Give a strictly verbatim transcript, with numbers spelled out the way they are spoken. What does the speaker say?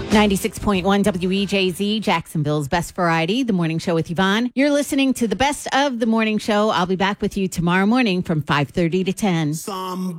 ninety-six point one W E J Z, Jacksonville's Best Variety, The Morning Show with Yvonne. You're listening to the best of The Morning Show. I'll be back with you tomorrow morning from five thirty to ten. Some